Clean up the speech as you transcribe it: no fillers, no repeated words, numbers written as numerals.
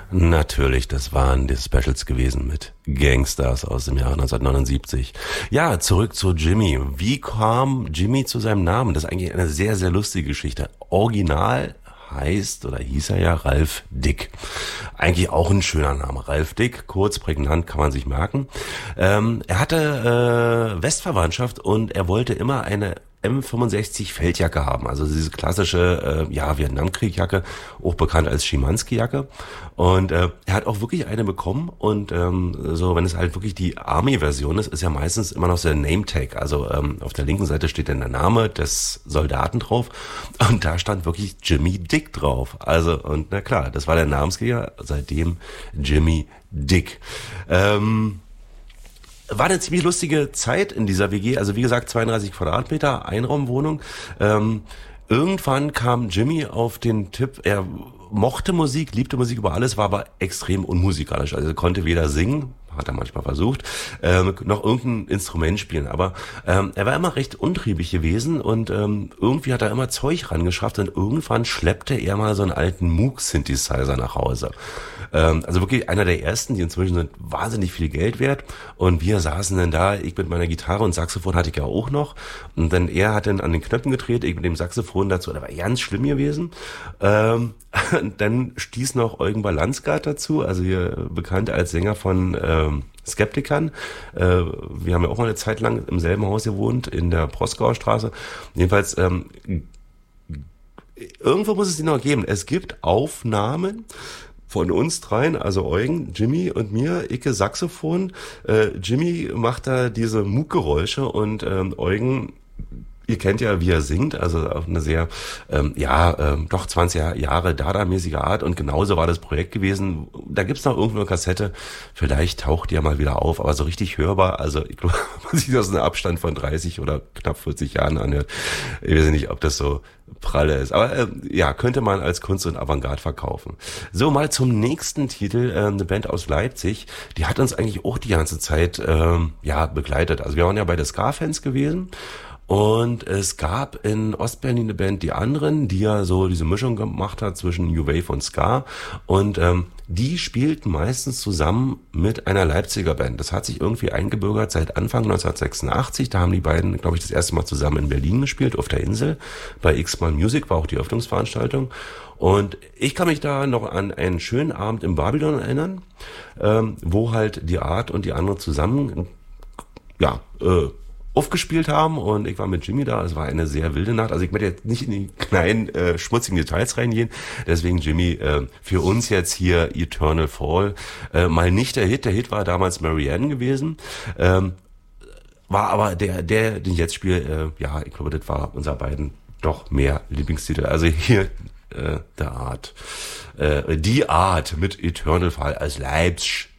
Natürlich, das waren die Specials gewesen mit Gangsters aus dem Jahr 1979. Ja, zurück zu Jimmy. Wie kam Jimmy zu seinem Namen? Das ist eigentlich eine sehr, sehr lustige Geschichte. Original heißt oder hieß er ja Ralf Dick. Eigentlich auch ein schöner Name. Ralf Dick, kurz, prägnant, kann man sich merken. Er hatte Westverwandtschaft und er wollte immer eine M65 Feldjacke haben, also diese klassische Vietnamkriegjacke, auch bekannt als Schimanski-Jacke. Und er hat auch wirklich eine bekommen und so, wenn es halt wirklich die Army-Version ist ja meistens immer noch der Name-Tag. Also auf der linken Seite steht dann der Name des Soldaten drauf und da stand wirklich Jimmy Dick drauf. Also und na klar, das war der Namensgeber, seitdem Jimmy Dick. War eine ziemlich lustige Zeit in dieser WG, also wie gesagt 32 Quadratmeter, Einraumwohnung. Irgendwann kam Jimmy auf den Tipp, er mochte Musik, liebte Musik über alles, war aber extrem unmusikalisch, also er konnte weder singen, hat er manchmal versucht, noch irgendein Instrument spielen, aber er war immer recht untriebig gewesen und irgendwie hat er immer Zeug rangeschafft und irgendwann schleppte er mal so einen alten Moog-Synthesizer nach Hause. Also wirklich einer der ersten, die inzwischen sind wahnsinnig viel Geld wert und wir saßen dann da, ich mit meiner Gitarre und Saxophon hatte ich ja auch noch und dann er hat dann an den Knöpfen gedreht, ich mit dem Saxophon dazu, das war ganz schlimm gewesen. Dann stieß noch Eugen Balanzgart dazu, also hier bekannt als Sänger von Skeptikern. Wir haben ja auch mal eine Zeit lang im selben Haus gewohnt, in der Proskauer Straße. Jedenfalls, irgendwo muss es die noch geben. Es gibt Aufnahmen von uns dreien, also Eugen, Jimmy und mir, Icke Saxophon. Jimmy macht da diese Moog-Geräusche und Eugen, ihr kennt ja, wie er singt, also auf eine sehr, doch 20 Jahre Dada-mäßige Art und genauso war das Projekt gewesen. Da gibt's noch irgendwo eine Kassette, vielleicht taucht die ja mal wieder auf, aber so richtig hörbar, also ich glaube, man sieht aus einem Abstand von 30 oder knapp 40 Jahren anhört. Ich weiß nicht, ob das so pralle ist, aber könnte man als Kunst und Avantgarde verkaufen. So, mal zum nächsten Titel, eine Band aus Leipzig, die hat uns eigentlich auch die ganze Zeit begleitet. Also wir waren ja bei den Ska-Fans gewesen. Und es gab in Ostberlin eine Band, die anderen, die ja so diese Mischung gemacht hat zwischen New Wave und Ska. Und die spielten meistens zusammen mit einer Leipziger Band. Das hat sich irgendwie eingebürgert seit Anfang 1986. Da haben die beiden, glaube ich, das erste Mal zusammen in Berlin gespielt, auf der Insel. Bei X-Mal Music war auch die Öffnungsveranstaltung. Und ich kann mich da noch an einen schönen Abend im Babylon erinnern, wo halt die Art und die anderen zusammen, aufgespielt haben und ich war mit Jimmy da, es war eine sehr wilde Nacht, also ich möchte jetzt nicht in die kleinen schmutzigen Details reingehen, deswegen Jimmy, für uns jetzt hier Eternal Fall, mal nicht der Hit war damals Marianne gewesen, war aber der den ich jetzt spiele, ich glaube, das war unser beiden doch mehr Lieblingstitel, also hier die Art mit Eternal Fall als Leipzig.